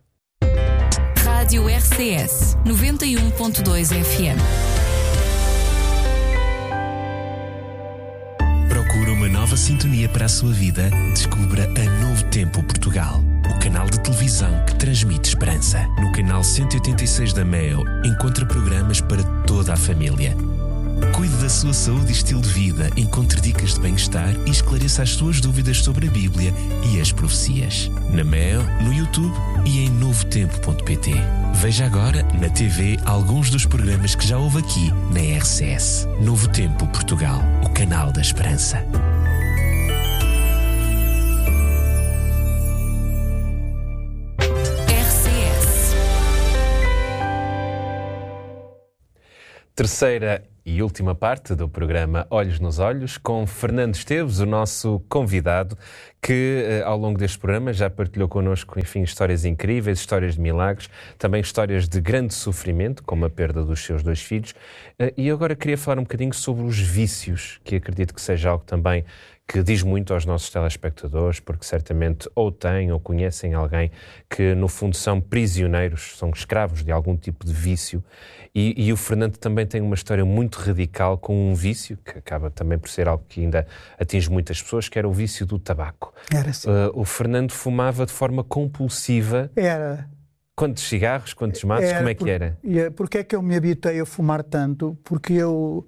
Rádio R C S noventa e um ponto dois F M. Procura uma nova sintonia para a sua vida? Descubra a Novo Tempo Portugal, o canal de televisão que transmite esperança. No canal cento e oitenta e seis da Mel, encontra programas para toda a família. Cuide da sua saúde e estilo de vida, encontre dicas de bem-estar e esclareça as suas dúvidas sobre a Bíblia e as profecias. Na Mel, no YouTube e em novo tempo ponto pt. Veja agora na T V alguns dos programas que já houve aqui na R C S. Novo Tempo Portugal, o canal da esperança. R C S. Terceira e última parte do programa Olhos nos Olhos, com Fernando Esteves, o nosso convidado, que ao longo deste programa já partilhou connosco, enfim, histórias incríveis, histórias de milagres, também histórias de grande sofrimento, como a perda dos seus dois filhos. E agora queria falar um bocadinho sobre os vícios, que acredito que seja algo também que diz muito aos nossos telespectadores, porque certamente ou têm ou conhecem alguém que, no fundo, são prisioneiros, são escravos de algum tipo de vício. E, e o Fernando também tem uma história muito radical com um vício, que acaba também por ser algo que ainda atinge muitas pessoas, que era o vício do tabaco. Era assim. Uh, o Fernando fumava de forma compulsiva. Era. Quantos cigarros, quantos maços, era como é por, que era? E porque é que eu me habituei a fumar tanto? Porque eu,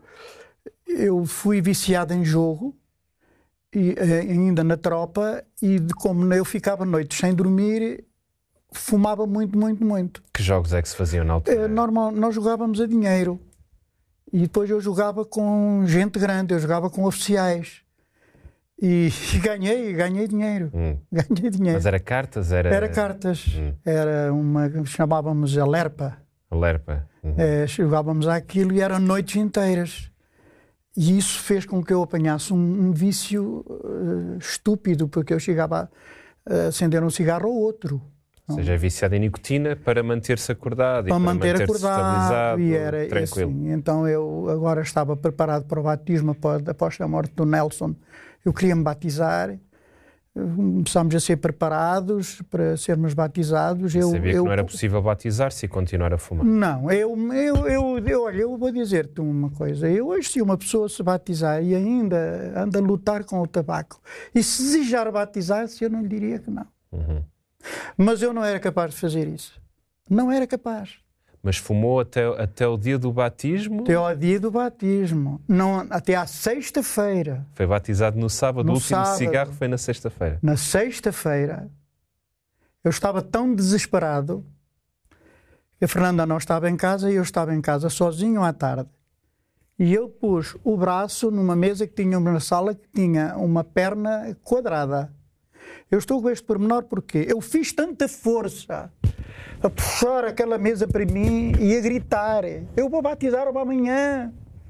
eu fui viciado em jogo, e, ainda na tropa, e de como eu ficava noites sem dormir, fumava muito, muito, muito. Que jogos é que se faziam na altura? É, normal, nós jogávamos a dinheiro. E depois eu jogava com gente grande, eu jogava com oficiais. E, e ganhei, ganhei dinheiro. Hum. Ganhei dinheiro. Mas era cartas? Era, era cartas. Hum. Era uma que chamávamos a Lerpa. A Lerpa. Uhum. É, jogávamos aquilo e eram noites inteiras. E isso fez com que eu apanhasse um, um vício uh, estúpido, porque eu chegava a acender um cigarro ou outro. Ou seja, é viciado em nicotina para manter-se acordado para e para manter manter-se acordado, estabilizado, e era tranquilo. Assim. Então eu agora estava preparado para o batismo após, após a morte do Nelson. Eu queria me batizar. Começámos a ser preparados para sermos batizados. Eu, sabia eu, que não era possível batizar-se e continuar a fumar? Não, eu, eu, eu, eu, olha, eu vou dizer-te uma coisa. Eu hoje, se uma pessoa se batizar e ainda anda a lutar com o tabaco e se desejar batizar-se, eu não lhe diria que não. Uhum. Mas eu não era capaz de fazer isso. Não era capaz. Mas fumou até, até o dia do batismo? Até ao dia do batismo. Não, até à sexta-feira. Foi batizado no sábado. No o último sábado. cigarro foi na sexta-feira. Na sexta-feira, eu estava tão desesperado que a Fernanda não estava em casa e eu estava em casa sozinho à tarde. E eu pus o braço numa mesa que tinha uma sala que tinha uma perna quadrada. Eu estou com este pormenor porque eu fiz tanta força a puxar aquela mesa para mim e a gritar: eu vou batizar-me amanhã.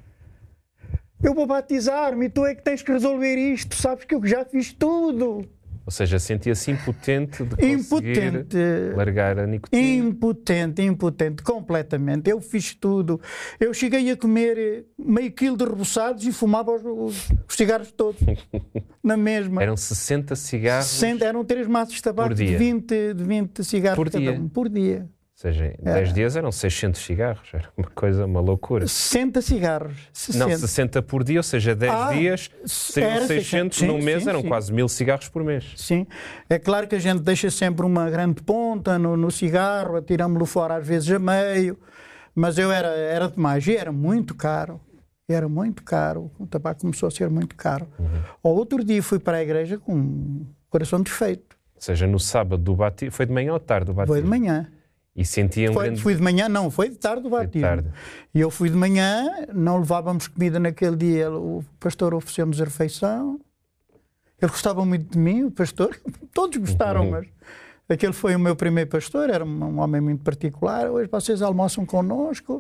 Eu vou batizar-me e tu é que tens que resolver isto. Sabes que eu já fiz tudo. Ou seja, sentia-se impotente de conseguir Impotente. largar a nicotina. Impotente, impotente, completamente. Eu fiz tudo. Eu cheguei a comer meio quilo de reboçados e fumava os, os, os cigarros todos. Na mesma. Eram sessenta cigarros sessenta, eram três maços de tabaco por de dia. vinte, de vinte cigarros Por cada dia. um. Por dia. Ou seja, em dez dias eram seiscentos cigarros. Era uma coisa, uma loucura. sessenta cigarros. sessenta. Não, sessenta por dia, ou seja, dez Ah, dias, seriam era seiscentos seiscentos, num sim, mês, sim, eram sim. quase mil cigarros por mês. Sim. É claro que a gente deixa sempre uma grande ponta no, no cigarro, atiramos-lo fora às vezes a meio, mas eu era, era demais. E era muito caro. Era muito caro. O tabaco começou a ser muito caro. Uhum. Ao outro dia fui para a igreja com o coração desfeito. Ou seja, no sábado do batismo, foi de manhã ou tarde do batismo? Foi de manhã. E sentia um Foi, grande... Fui de manhã, não, foi de tarde o Foi de batismo. tarde. E eu fui de manhã, não levávamos comida naquele dia, o pastor ofereceu-nos a refeição. Ele gostava muito de mim, o pastor, todos gostaram, Uhum. mas aquele foi o meu primeiro pastor, era um homem muito particular. Hoje vocês almoçam connosco.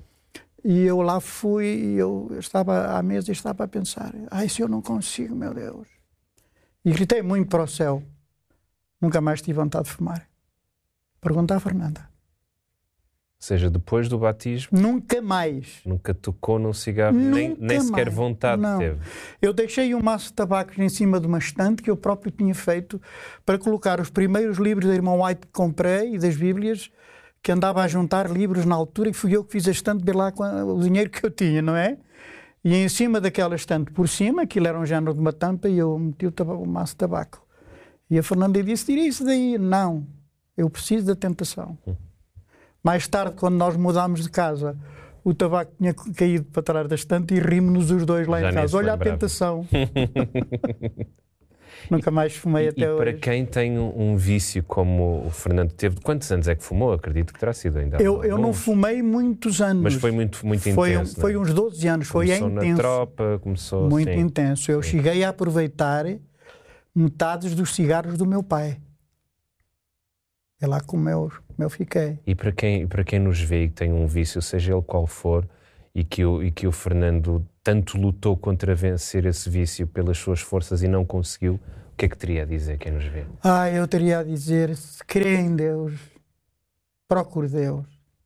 E eu lá fui, e eu estava à mesa e estava a pensar: ai, se eu não consigo, meu Deus. E gritei muito para o céu. Nunca mais tive vontade de fumar. Pergunta à Fernanda. Ou seja, depois do batismo, Nunca mais. nunca tocou num cigarro, nem, Nunca nem sequer mais. vontade Não. teve. Eu deixei um maço de tabacos em cima de uma estante que eu próprio tinha feito para colocar os primeiros livros da Irmã White que comprei e das Bíblias, que andava a juntar livros na altura, e fui eu que fiz a estante, ver lá com a- o dinheiro que eu tinha, não é? E em cima daquela estante, por cima, aquilo era um género de uma tampa, e eu meti o, tabaco, o maço de tabaco. E a Fernanda disse: tira isso daí. Não, eu preciso da tentação. Mais tarde, quando nós mudámos de casa, o tabaco tinha caído para trás da estante e rimos-nos os dois lá Já em nem casa. se Olha a lembrava. tentação. Nunca mais fumei e, até e hoje. para quem tem um, um vício como o Fernando teve, quantos anos é que fumou? Acredito que terá sido ainda. Eu, eu não fumei muitos anos. Mas foi muito, muito foi, intenso. Um, foi não é? uns doze anos, começou foi intenso. Começou na tropa, começou... Muito sim. intenso. Eu Sim. cheguei a aproveitar metades dos cigarros do meu pai. É lá como eu, como eu fiquei. E para quem, para quem nos vê e que tem um vício, seja ele qual for, e que, o, e que o Fernando tanto lutou contra vencer esse vício pelas suas forças e não conseguiu, o que é que teria a dizer quem nos vê? Ah, eu teria a dizer, se crê em Deus, procure Deus.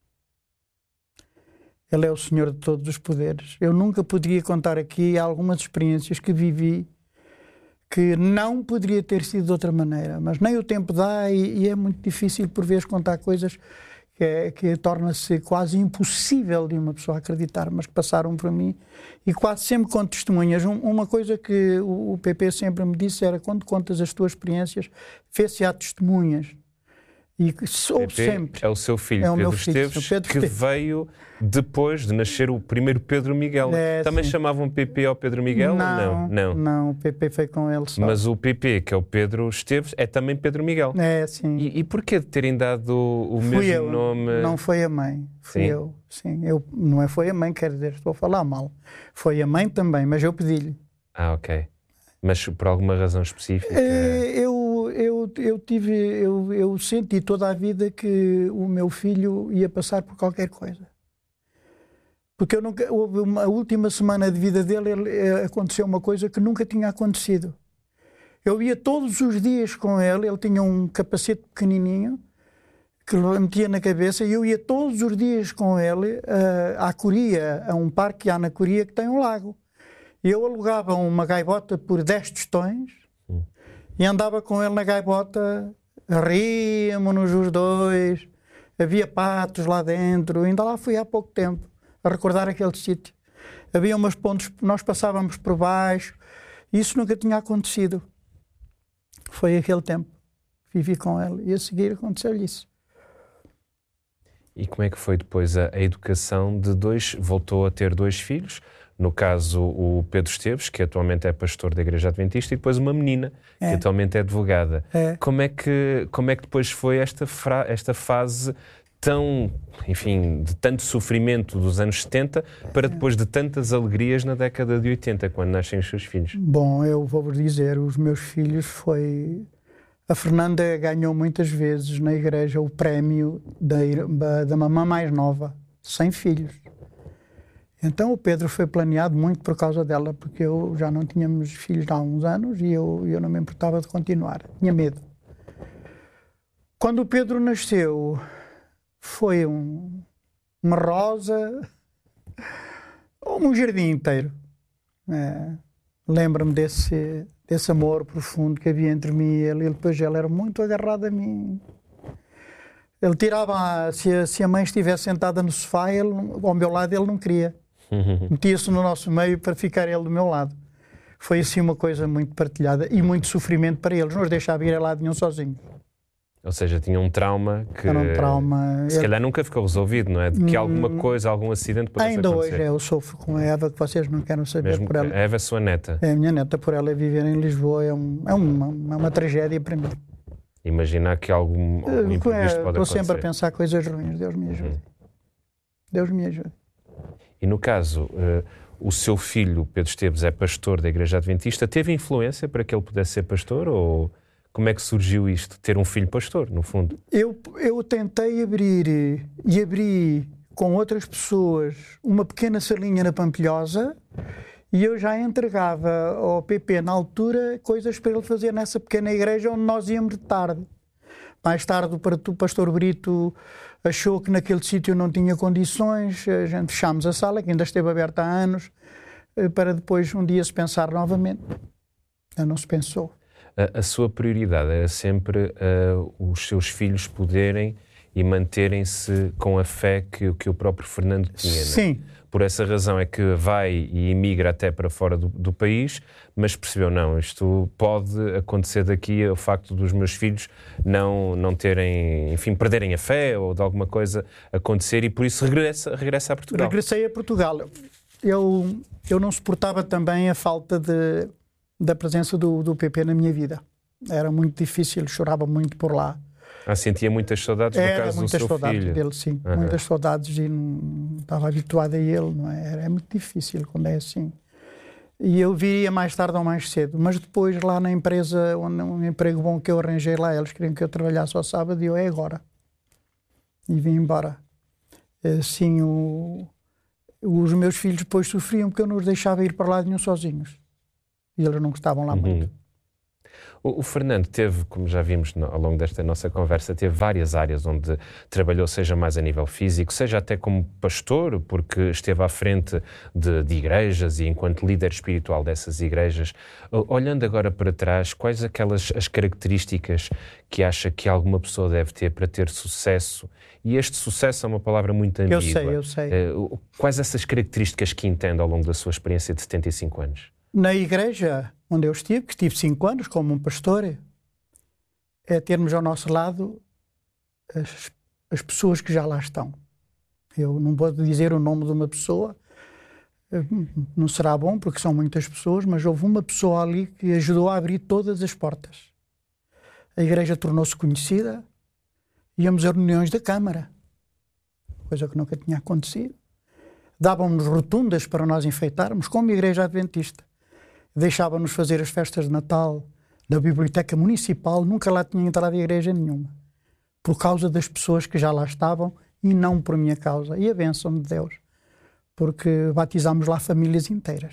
Ele é o Senhor de todos os poderes. Eu nunca poderia contar aqui algumas experiências que vivi que não poderia ter sido de outra maneira, mas nem o tempo dá e, e é muito difícil por vezes contar coisas que, é, que torna-se quase impossível de uma pessoa acreditar, mas que passaram por mim e quase sempre com testemunhas. Um, uma coisa que o, o P P sempre me disse era, quando contas as tuas experiências, vê-se há testemunhas. E soube sempre. É o seu filho, é o Pedro meu filho, Esteves, Pedro que Esteves. veio depois de nascer o primeiro Pedro Miguel. É, Também sim. chamavam P P ao Pedro Miguel? Não, não, não. não, o P P foi com ele só. Mas o P P, que é o Pedro Esteves, é também Pedro Miguel. É, sim. E, e porquê de terem dado o, o Fui mesmo eu, nome? não foi a mãe, fui Sim. eu. Sim, eu, não é foi a mãe, quer dizer, estou a falar mal. Foi a mãe também, mas eu pedi-lhe. Ah, ok. Mas por alguma razão específica? É, eu, eu, eu tive, eu, eu senti toda a vida que o meu filho ia passar por qualquer coisa. Porque eu nunca, houve uma a última semana de vida dele, ele, aconteceu uma coisa que nunca tinha acontecido. Eu ia todos os dias com ele, ele tinha um capacete pequenininho que lhe metia na cabeça e eu ia todos os dias com ele uh, à Coria, a um parque que há na Coria que tem um lago. E eu alugava uma gaivota por dez tostões hum. e andava com ele na gaivota, ríamos-nos os dois, havia patos lá dentro, ainda lá fui há pouco tempo a recordar aquele sítio. Havia umas pontes, nós passávamos por baixo, e isso nunca tinha acontecido. Foi aquele tempo que vivi com ele e a seguir aconteceu-lhe isso. E como é que foi depois a, a educação de dois, voltou a ter dois filhos? No caso, o Pedro Esteves, que atualmente é pastor da Igreja Adventista, e depois uma menina, é. que atualmente é advogada. É. Como é que, como é que depois foi esta, fra- esta fase tão, enfim, de tanto sofrimento dos anos setenta para depois de tantas alegrias na década de oitenta, quando nascem os seus filhos? Bom, eu vou-vos dizer, os meus filhos foi... A Fernanda ganhou muitas vezes na igreja o prémio da, da mamã mais nova, sem filhos. Então o Pedro foi planeado muito por causa dela, porque eu já não tínhamos filhos há uns anos e eu, eu não me importava de continuar, tinha medo. Quando o Pedro nasceu, foi um, uma rosa, um jardim inteiro. É, lembro-me desse, desse amor profundo que havia entre mim e ele, e depois ele era muito agarrado a mim. Ele tirava, se a, se a mãe estivesse sentada no sofá, ele, ao meu lado ele não queria. Metia-se no nosso meio para ficar ele do meu lado. Foi assim uma coisa muito partilhada e muito sofrimento para eles. Não os deixava ir a lado nenhum sozinhos. Ou seja, tinha um trauma que Era um trauma, se calhar nunca ficou resolvido, não é? De que alguma coisa, algum acidente pudesse ainda acontecer. Hoje eu sofro com a Eva, que vocês não querem saber. Mesmo por ela. A Eva é a sua neta. É a minha neta, por ela viver em Lisboa é, um, é, uma, é uma tragédia para mim. Imaginar que algum, algum imprevisto é, pode estou acontecer. sempre a pensar coisas ruins. Deus me ajude. Hum. Deus me ajude. E no caso, uh, o seu filho, Pedro Esteves, é pastor da Igreja Adventista. Teve influência para que ele pudesse ser pastor? Ou como é que surgiu isto, ter um filho pastor, no fundo? Eu, eu tentei abrir e abri com outras pessoas uma pequena salinha na Pampilhosa e eu já entregava ao P P, na altura, coisas para ele fazer nessa pequena igreja onde nós íamos de tarde. Mais tarde o pastor Brito achou que naquele sítio não tinha condições, a gente fechámos a sala, que ainda esteve aberta há anos, para depois um dia se pensar novamente. Não se pensou. A, a sua prioridade era sempre uh, os seus filhos poderem e manterem-se com a fé que, que o próprio Fernando tinha. Sim. Não é? Por essa razão é que vai e emigra até para fora do, do país, mas percebeu, não, isto pode acontecer daqui o facto dos meus filhos não, não terem, enfim, perderem a fé ou de alguma coisa acontecer e por isso regressa, regressa a Portugal. Regressei a Portugal. Eu, eu não suportava também a falta de, da presença do, do P P na minha vida. Era muito difícil, chorava muito por lá. Ah, sentia muitas saudades do Era caso do muitas seu saudades filho. dele, sim. Uhum. Muitas saudades e não estava habituado a ele, não é? É muito difícil quando é assim. E eu viria mais tarde ou mais cedo. Mas depois lá na empresa, onde, um emprego bom que eu arranjei lá, eles queriam que eu trabalhasse ao sábado e eu, é agora. E vim embora. Assim, o, os meus filhos depois sofriam porque eu não os deixava ir para lá nenhum sozinhos. E eles não gostavam lá Uhum. muito. O, o Fernando teve, como já vimos no, ao longo desta nossa conversa, teve várias áreas onde trabalhou, seja mais a nível físico, seja até como pastor, porque esteve à frente de, de igrejas e enquanto líder espiritual dessas igrejas. Olhando agora para trás, quais aquelas as características que acha que alguma pessoa deve ter para ter sucesso? E este sucesso é uma palavra muito ambígua. Eu sei, eu sei. Uh, quais essas características que entende ao longo da sua experiência de setenta e cinco anos? Na igreja onde eu estive, que estive cinco anos como um pastor, é termos ao nosso lado as, as pessoas que já lá estão. Eu não vou dizer o nome de uma pessoa, não será bom porque são muitas pessoas, mas houve uma pessoa ali que ajudou a abrir todas as portas. A igreja tornou-se conhecida, íamos a reuniões da Câmara, coisa que nunca tinha acontecido. Davam-nos rotundas para nós enfeitarmos, como igreja adventista. Deixava-nos fazer as festas de Natal da Biblioteca Municipal, nunca lá tinha entrado em igreja nenhuma, por causa das pessoas que já lá estavam e não por minha causa. E a bênção de Deus, porque batizámos lá famílias inteiras.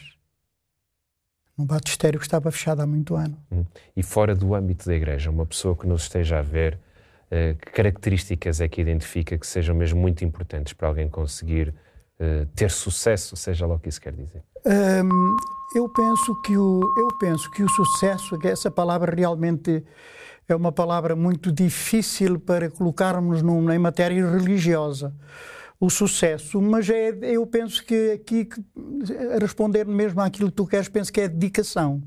Um batistério que estava fechado há muito ano. E fora do âmbito da igreja, uma pessoa que nos esteja a ver, uh, que características é que identifica que sejam mesmo muito importantes para alguém conseguir uh, ter sucesso, seja lá o que isso quer dizer? Um, eu penso que o, eu penso que o sucesso, que essa palavra realmente é uma palavra muito difícil para colocarmos num, em matéria religiosa. O sucesso, mas é, eu penso que aqui, a responder mesmo àquilo que tu queres, penso que é dedicação.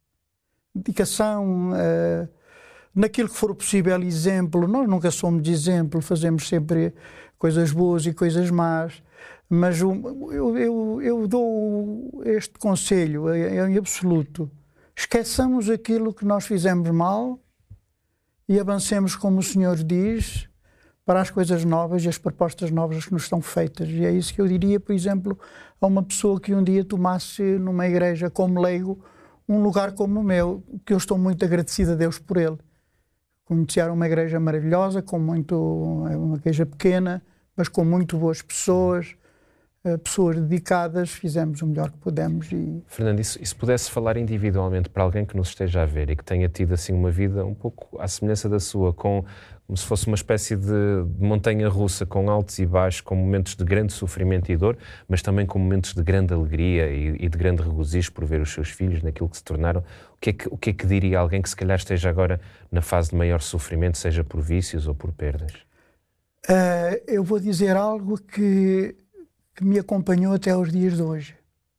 Dedicação, uh, naquilo que for possível, exemplo. Nós nunca somos de exemplo, fazemos sempre coisas boas e coisas más, mas eu, eu, eu dou este conselho em absoluto. Esqueçamos aquilo que nós fizemos mal e avancemos, como o Senhor diz, para as coisas novas e as propostas novas que nos estão feitas. E é isso que eu diria, por exemplo, a uma pessoa que um dia tomasse numa igreja como leigo um lugar como o meu, que eu estou muito agradecido a Deus por ele. Conhecer uma igreja maravilhosa, com muito, uma igreja pequena, mas com muito boas pessoas, pessoas dedicadas, fizemos o melhor que pudemos. E... Fernando, e se, e se pudesse falar individualmente para alguém que nos esteja a ver e que tenha tido assim uma vida um pouco à semelhança da sua, com, como se fosse uma espécie de, de montanha-russa, com altos e baixos, com momentos de grande sofrimento e dor, mas também com momentos de grande alegria e, e de grande regozijo por ver os seus filhos naquilo que se tornaram, o que, é que, o que é que diria alguém que se calhar esteja agora na fase de maior sofrimento, seja por vícios ou por perdas? Uh, eu vou dizer algo que... que me acompanhou até aos dias de hoje.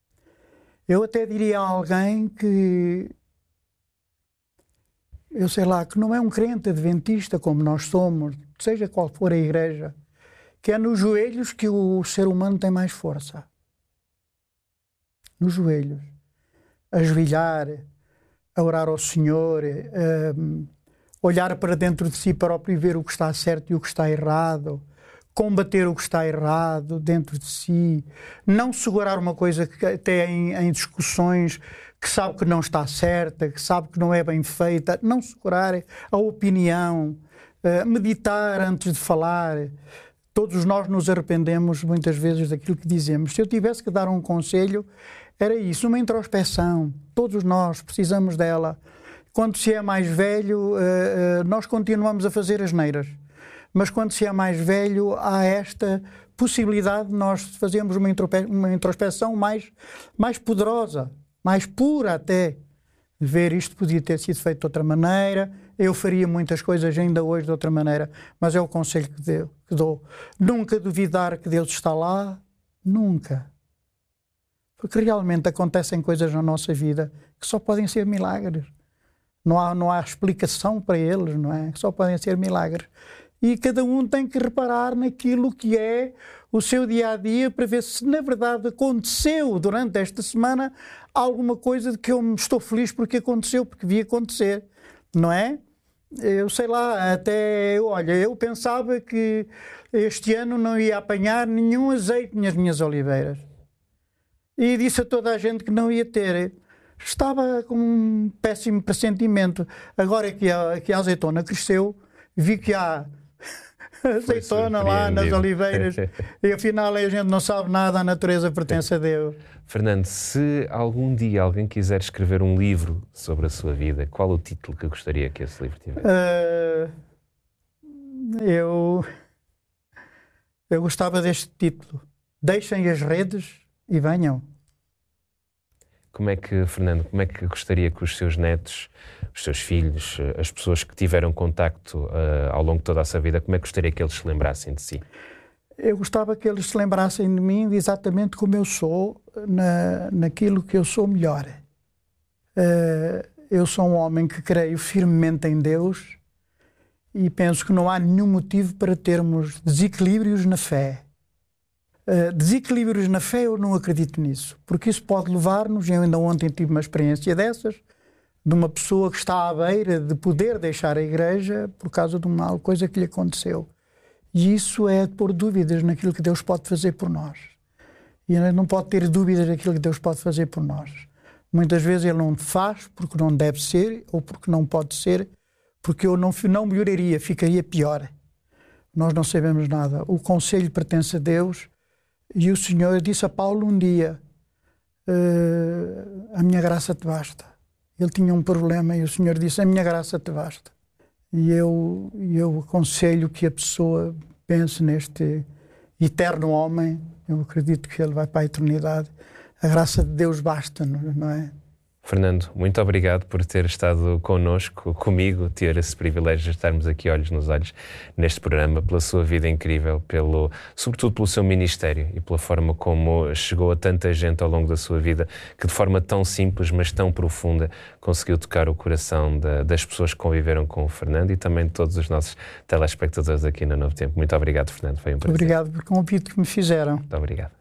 Eu até diria a alguém que, eu sei lá, que não é um crente adventista como nós somos, seja qual for a igreja, que é nos joelhos que o ser humano tem mais força. Nos joelhos. Ajoelhar, a orar ao Senhor, a olhar para dentro de si próprio e ver o que está certo e o que está errado, combater o que está errado dentro de si, não segurar uma coisa que até em, em discussões que sabe que não está certa, que sabe que não é bem feita, não segurar a opinião, uh, meditar antes de falar. Todos nós nos arrependemos muitas vezes daquilo que dizemos. Se eu tivesse que dar um conselho, era isso, uma introspeção. Todos nós precisamos dela. Quando se é mais velho, uh, uh, nós continuamos a fazer asneiras. Mas quando se é mais velho, há esta possibilidade de nós fazermos uma, uma introspeção mais, mais poderosa, mais pura até. Ver isto podia ter sido feito de outra maneira, eu faria muitas coisas ainda hoje de outra maneira, mas é o conselho que, deu, que dou. Nunca duvidar que Deus está lá, nunca. Porque realmente acontecem coisas na nossa vida que só podem ser milagres. Não há, não há explicação para eles, não é? Que só podem ser milagres. e cada um tem que reparar naquilo que é o seu dia-a-dia para ver se na verdade aconteceu durante esta semana alguma coisa de que eu me estou feliz porque aconteceu, porque vi acontecer, não é? Eu sei lá, até, olha, eu pensava que este ano não ia apanhar nenhum azeite nas minhas oliveiras. E disse a toda a gente que não ia ter. Estava com um péssimo pressentimento. Agora que a, que a azeitona cresceu, vi que há azeitona lá nas oliveiras e afinal a gente não sabe nada, a natureza pertence a Deus. Fernando, se algum dia alguém quiser escrever um livro sobre a sua vida, qual o título que gostaria que esse livro tivesse? Uh, eu, eu gostava deste título. Deixem as redes e venham. Como é que, Fernando, como é que gostaria que os seus netos, os seus filhos, as pessoas que tiveram contacto uh, ao longo de toda a sua vida, como é que gostaria que eles se lembrassem de si? Eu gostava que eles se lembrassem de mim exatamente como eu sou, na, naquilo que eu sou melhor. Uh, eu sou um homem que creio firmemente em Deus e penso que não há nenhum motivo para termos desequilíbrios na fé. Uh, desequilíbrios na fé, eu não acredito nisso, porque isso pode levar-nos, eu ainda ontem tive uma experiência dessas, de uma pessoa que está à beira de poder deixar a igreja por causa de uma coisa que lhe aconteceu. E isso é pôr dúvidas naquilo que Deus pode fazer por nós. E ele não pode ter dúvidas naquilo que Deus pode fazer por nós. Muitas vezes ele não faz porque não deve ser, ou porque não pode ser, porque eu não, não melhoraria, ficaria pior. Nós não sabemos nada. O conselho pertence a Deus. E o Senhor disse a Paulo um dia, uh, a minha graça te basta. Ele tinha um problema e o Senhor disse, a minha graça te basta. E eu, eu aconselho que a pessoa pense neste eterno homem. Eu acredito que ele vai para a eternidade. A graça de Deus basta, não é? Fernando, muito obrigado por ter estado connosco, comigo, ter esse privilégio de estarmos aqui olhos nos olhos neste programa, pela sua vida incrível, pelo, sobretudo pelo seu ministério e pela forma como chegou a tanta gente ao longo da sua vida, que de forma tão simples, mas tão profunda, conseguiu tocar o coração da, das pessoas que conviveram com o Fernando e também de todos os nossos telespectadores aqui no Novo Tempo. Muito obrigado, Fernando, foi um prazer. Obrigado pelo convite que me fizeram. Muito obrigado.